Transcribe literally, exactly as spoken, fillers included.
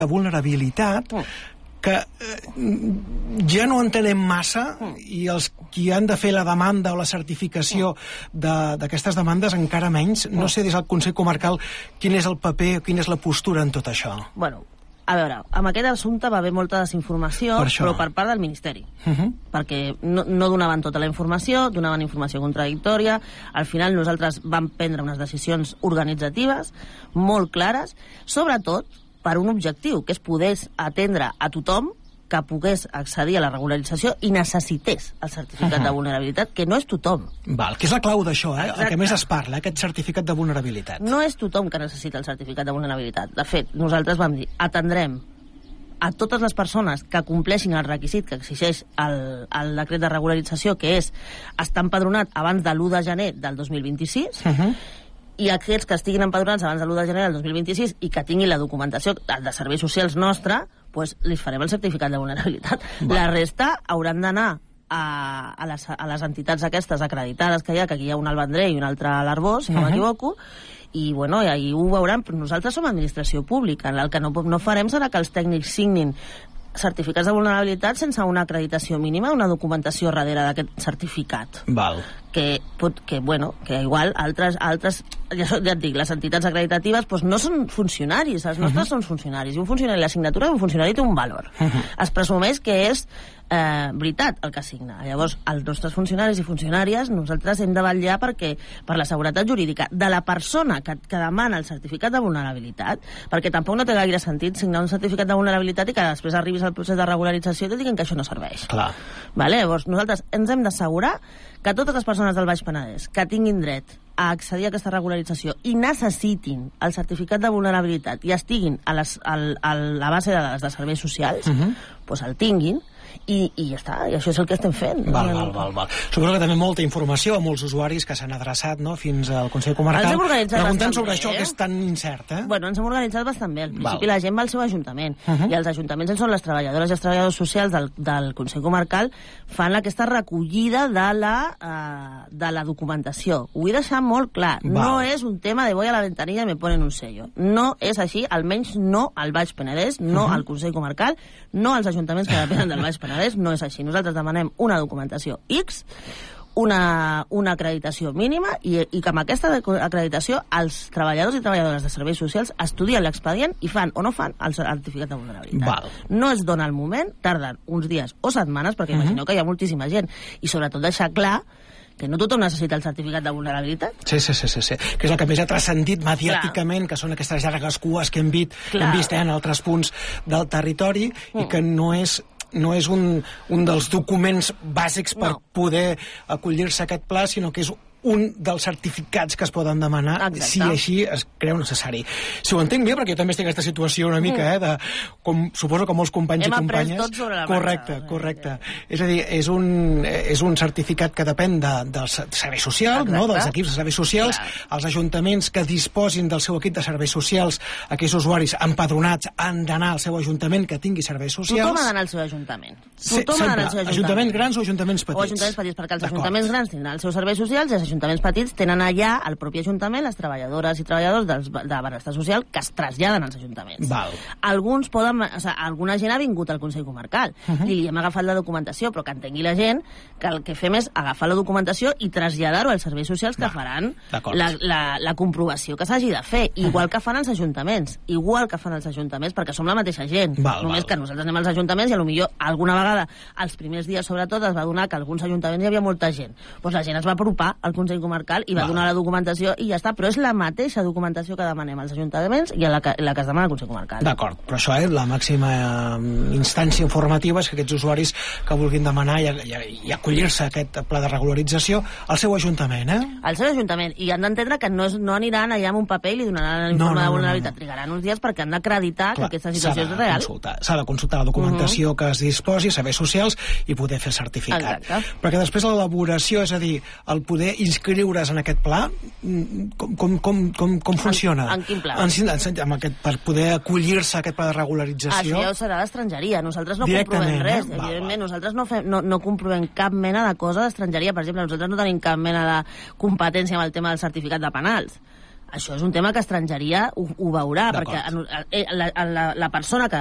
de vulnerabilitat que ja no entenem massa i els qui han de fer la demanda o la certificació d'aquestes demandes encara menys. No sé des del Consell Comarcal quin és el paper o quina és la postura en tot això. Bueno, a veure, amb aquest assumpte va haver molta desinformació, per però per part del Ministeri. Uh -huh. Perquè no, no donaven tota la informació, donaven informació contradictòria. Al final nosaltres vam prendre unes decisions organitzatives molt clares, sobretot per un objectiu, que és poder atendre a tothom que pogués accedir a la regularització i necessités el certificat uh-huh. de vulnerabilitat, que no és tothom. Val, que és la clau d'això, eh? El que més es parla, aquest certificat de vulnerabilitat. No és tothom que necessita el certificat de vulnerabilitat. De fet, nosaltres vam dir, atendrem a totes les persones que compleixin el requisit que exigeix el, el decret de regularització, que és estar empadronat abans de l'u de gener del dos mil vint-i-sis, uh-huh. i aquests que estiguin empadronats abans de l'u de gener del dos mil vint-i-sis i que tinguin la documentació de serveis socials nostra, doncs li farem el certificat de vulnerabilitat. Va. La resta hauran d'anar a, a, les, a les entitats aquestes acreditades que hi ha, que aquí hi ha un al Vendrell i un altre a l'Arbós, si no uh-huh. m'equivoco, i bueno, i ahir ho veuran, però nosaltres som administració pública, el que no, no farem serà que els tècnics signin certificats de vulnerabilitat sense una acreditació mínima, una documentació darrere d'aquest certificat. Val. Que, pot, que, bueno, que igual altres, altres ja, ja et dic, les entitats acreditatives doncs no són funcionaris, els nostres uh-huh. són funcionaris, i un funcionari, la signatura d'un funcionari té un valor. Uh-huh. Es presumeix que és eh, veritat el que signa. Llavors, els nostres funcionaris i funcionàries, nosaltres hem de vetllar perquè, per la seguretat jurídica de la persona que, que demana el certificat de vulnerabilitat, perquè tampoc no té gaire sentit signar un certificat de vulnerabilitat i que després arribis al procés de regularització i te diguin que això no serveix. Clar. Vale? Llavors, nosaltres ens hem d'assegurar que totes les persones del Baix Penedès que tinguin dret a accedir a aquesta regularització i necessitin el certificat de vulnerabilitat i estiguin a, les, a, a la base de dades de serveis socials, uh-huh. doncs el tinguin i, i ja està, i això és el que estem fent. Val, val, val, val. Suposo que també molta informació a molts usuaris que s'han adreçat, no?, fins al Consell Comarcal preguntant sobre això, que és tan incert, eh? Bueno, ens hem organitzat bastant bé. Al principi val. La gent va al seu ajuntament, uh-huh. i els ajuntaments són les treballadores i els treballadors socials del, del Consell Comarcal, fan aquesta recollida de la, uh, de la documentació. Ho vull deixar molt clar. Val. No és un tema de voy a la ventanilla i me ponen un sello. No és així, almenys no al Baix Penedès, no uh-huh. al Consell Comarcal, no als ajuntaments que depenen del Baix Penedès, no és així. Nosaltres demanem una documentació X, una, una acreditació mínima, i, i que amb aquesta acreditació els treballadors i treballadores de serveis socials estudien l'expedient i fan o no fan el certificat de vulnerabilitat. Val. No es dona el moment, tarden uns dies o setmanes, perquè uh-huh. imagineu que hi ha moltíssima gent, i sobretot deixar clar que no tothom necessita el certificat de vulnerabilitat. Sí, sí, sí, sí, sí. Que és el que més ha transcendit mediàticament, clar. Que són aquestes llargues cues que hem vist, que hem vist eh, en altres punts del territori, mm. i que no és no és un, un dels documents bàsics per no. poder acollir-se a aquest pla, sinó que és un dels certificats que es poden demanar. Exacte. Si així es creu necessari. Si ho entenc bé, perquè jo també estic en aquesta situació una mica, eh, de, com, suposo que molts companys Hem i companyes... Hem après tot sobre la correcte, marxa. Correcte, És a dir, és un, és un certificat que depèn de, del servei social, no? Dels equips de serveis socials, clar. Els ajuntaments que disposin del seu equip de serveis socials, aquells usuaris empadronats han d'anar al seu ajuntament que tingui serveis socials. Tothom ha d'anar al seu ajuntament. Sí, Tothom ha d'anar al seu ajuntament. Ajuntaments grans o ajuntaments petits. O ajuntaments petits, perquè els ajuntaments grans tindran els seus serveis socials i els ajuntaments petits tenen allà, al propi ajuntament, les treballadores i treballadors dels, de benestar social que es traslladen als ajuntaments. Val. Alguns poden... O sigui, alguna gent ha vingut al Consell Comarcal uh-huh. i li hem agafat la documentació, però que entengui la gent que el que fem és agafar la documentació i traslladar-ho als serveis socials que Va. faran la, la, la comprovació que s'hagi de fer, igual uh-huh. que fan els ajuntaments, igual que fan els ajuntaments, perquè som la mateixa gent. Val, Només val. que nosaltres anem als ajuntaments i potser alguna vegada, els primers dies sobretot, es va donar que alguns ajuntaments hi havia molta gent. Doncs la gent es va apropar al Consell Comarcal i va donar la documentació i ja està, però és la mateixa documentació que demanem als ajuntaments i la que, la que es demana al Consell Comarcal. D'acord, però això és la màxima eh, instància informativa, és que aquests usuaris que vulguin demanar i, i, i acollir-se a aquest pla de regularització al seu ajuntament, eh? Al seu ajuntament, i han d'entendre que no, és, no aniran allà amb un paper i li donaran l'informe no, no, de vulnerabilitat, no, no, no. trigaran uns dies perquè han d'acreditar que aquesta situació és real. S'ha de consultar la documentació uh-huh. que es disposi, serveis socials, i poder fer el certificat. Exacte. Perquè després l'elaboració, és a dir, el poder inscriure's en aquest pla, com, com, com, com, com funciona? En, en quin pla? En, en, en aquest, per poder acollir-se a aquest pla de regularització. Això ja ho serà d'estrangeria. Nosaltres no comprovem res. Eh? Evidentment, va, va. nosaltres no, fem, no, no comprovem cap mena de cosa d'estrangeria. Per exemple, nosaltres no tenim cap mena de competència amb el tema del certificat de penals. això és un tema que Estrangeria ho, ho veurà, perquè la, la, la persona que